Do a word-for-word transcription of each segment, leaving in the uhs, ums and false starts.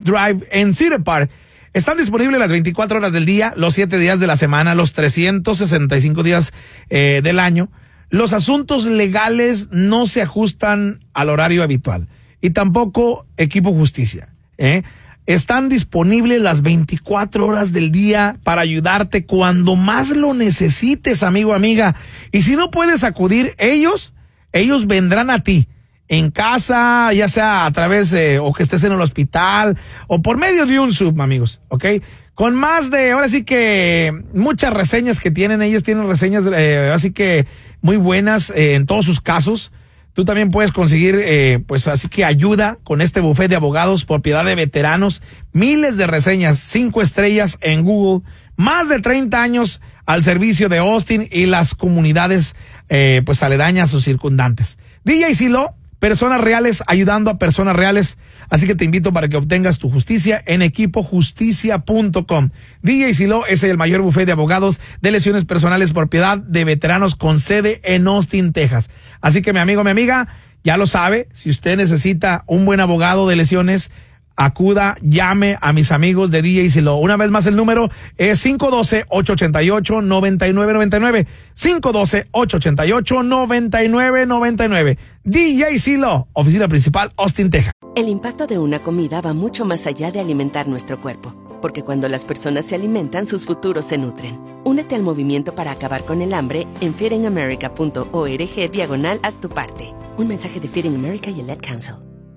Drive en Cedar Park. Están disponibles las veinticuatro horas del día, los siete días de la semana, los trescientos sesenta y cinco días eh, del año. Los asuntos legales no se ajustan al horario habitual y tampoco Equipo Justicia. ¿eh? Están disponibles las veinticuatro horas del día para ayudarte cuando más lo necesites, amigo, amiga. Y si no puedes acudir, ellos, ellos vendrán a ti. En casa, ya sea a través de, o que estés en el hospital, o por medio de un Zoom, amigos, ¿ok? Con más de, ahora sí que, muchas reseñas que tienen, ellos tienen reseñas, eh, así que muy buenas eh, en todos sus casos. Tú también puedes conseguir, eh, pues así que ayuda con este buffet de abogados, propiedad de veteranos, miles de reseñas, cinco estrellas en Google, más de treinta años al servicio de Austin y las comunidades, eh, pues aledañas o circundantes. D J Silo, personas reales ayudando a personas reales. Así que te invito para que obtengas tu justicia en equipo justicia punto com. D J Silo es el mayor bufete de abogados de lesiones personales, propiedad de veteranos con sede en Austin, Texas. Así que mi amigo, mi amiga, ya lo sabe. Si usted necesita un buen abogado de lesiones, acuda, llame a mis amigos de D J Silo. Una vez más, el número es cinco uno dos, ocho ocho ocho, nueve nueve nueve nueve. cinco uno dos, ocho ocho ocho, nueve nueve nueve nueve. D J Silo, oficina principal, Austin, Texas. El impacto de una comida va mucho más allá de alimentar nuestro cuerpo, porque cuando las personas se alimentan, sus futuros se nutren. Únete al movimiento para acabar con el hambre en feeding america punto org diagonal haz tu parte. Un mensaje de Feeding America y el Ad Council.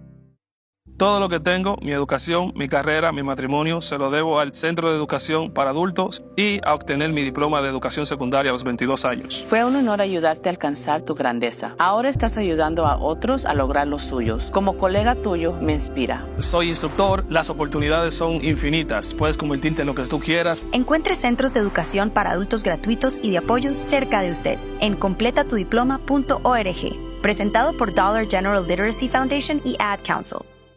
Todo lo que tengo, mi educación, mi carrera, mi matrimonio, se lo debo al Centro de Educación para Adultos y a obtener mi diploma de educación secundaria a los veintidós años. Fue un honor ayudarte a alcanzar tu grandeza. Ahora estás ayudando a otros a lograr los suyos. Como colega tuyo, me inspira. Soy instructor, las oportunidades son infinitas. Puedes convertirte en lo que tú quieras. Encuentre centros de educación para adultos gratuitos y de apoyo cerca de usted en completa tu diploma punto org. Presentado por Dollar General Literacy Foundation y Ad Council.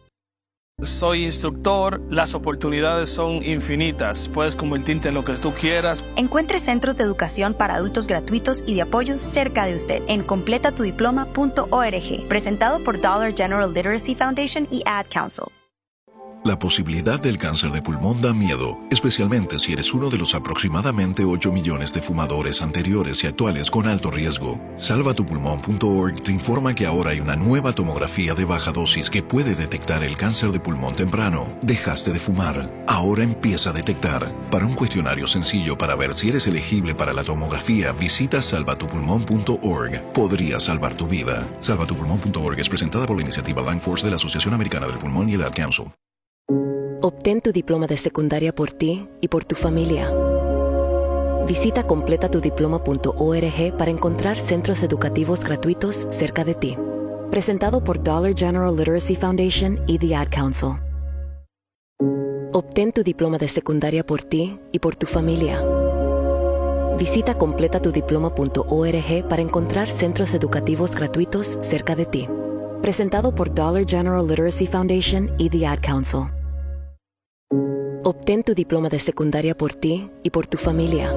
Soy instructor, las oportunidades son infinitas. Puedes convertirte en lo que tú quieras. Encuentre centros de educación para adultos gratuitos y de apoyo cerca de usted en completa tu diploma punto org. Presentado por Dollar General Literacy Foundation y Ad Council. La posibilidad del cáncer de pulmón da miedo, especialmente si eres uno de los aproximadamente ocho millones de fumadores anteriores y actuales con alto riesgo. salva tu pulmón punto org te informa que ahora hay una nueva tomografía de baja dosis que puede detectar el cáncer de pulmón temprano. Dejaste de fumar, ahora empieza a detectar. Para un cuestionario sencillo para ver si eres elegible para la tomografía, visita salva tu pulmón punto org. Podría salvar tu vida. salva tu pulmón punto org es presentada por la iniciativa Lung Force de la Asociación Americana del Pulmón y el Ad Council. Obtén tu diploma de secundaria por ti y por tu familia. Visita completa tu diploma punto org para encontrar centros educativos gratuitos cerca de ti. Presentado por Dollar General Literacy Foundation y The Ad Council. Obtén tu diploma de secundaria por ti y por tu familia. Visita completa tu diploma punto org para encontrar centros educativos gratuitos cerca de ti. Presentado por Dollar General Literacy Foundation y The Ad Council. Obtén tu diploma de secundaria por ti y por tu familia.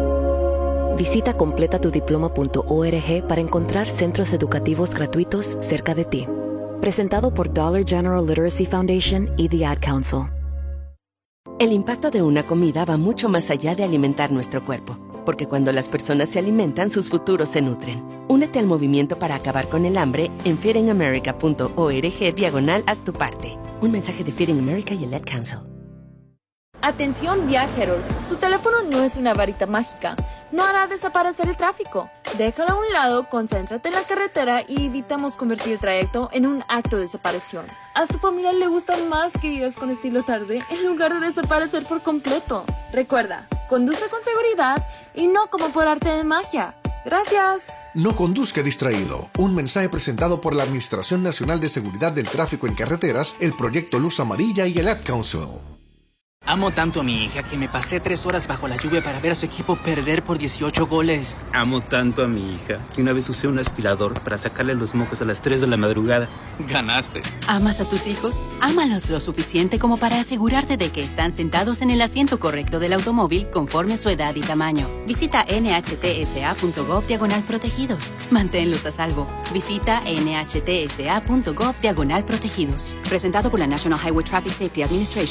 Visita completa tu diploma punto org para encontrar centros educativos gratuitos cerca de ti. Presentado por Dollar General Literacy Foundation y The Ad Council. El impacto de una comida va mucho más allá de alimentar nuestro cuerpo, porque cuando las personas se alimentan, sus futuros se nutren. Únete al movimiento para acabar con el hambre en feeding america punto org diagonal haz tu parte. Un mensaje de Feeding America y el Ad Council. Atención viajeros, su teléfono no es una varita mágica, no hará desaparecer el tráfico. Déjalo a un lado, concéntrate en la carretera y evitemos convertir el trayecto en un acto de separación. A su familia le gusta más que digas con estilo tarde en lugar de desaparecer por completo. Recuerda, conduce con seguridad y no como por arte de magia. Gracias. No conduzca distraído. Un mensaje presentado por la Administración Nacional de Seguridad del Tráfico en Carreteras, el Proyecto Luz Amarilla y el Ad Council. Amo tanto a mi hija que me pasé tres horas bajo la lluvia para ver a su equipo perder por dieciocho goles. Amo tanto a mi hija que una vez usé un aspirador para sacarle los mocos a las tres de la madrugada. Ganaste. ¿Amas a tus hijos? Ámalos lo suficiente como para asegurarte de que están sentados en el asiento correcto del automóvil conforme su edad y tamaño. Visita N H T S A punto gov diagonal protegidos. Manténlos a salvo. Visita N H T S A punto gov diagonal protegidos. Presentado por la National Highway Traffic Safety Administration.